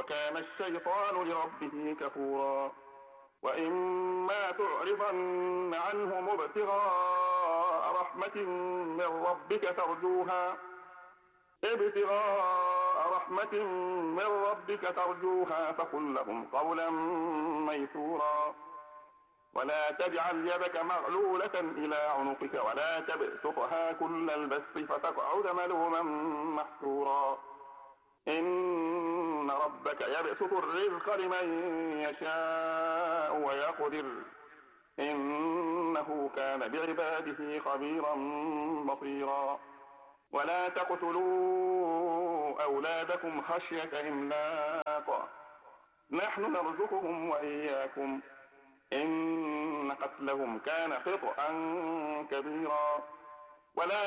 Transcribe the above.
وكان الشيطان لربه كفورا وإما تعرضن عنهم ابتغاء رحمة من ربك ترجوها فقل لهم قولا ميسورا ولا تجعل يدك مغلولة إلى عنقك ولا تبسطها كل البسط فتقعد ملوما محسورا إن ربك يبسط الرزق لمن يشاء ويقدر إنه كان بعباده خبيرا بصيرا ولا تقتلوا أولادكم خشية إملاق نحن نرزقهم وإياكم إن قتلهم كان خطأ كبيرا ولا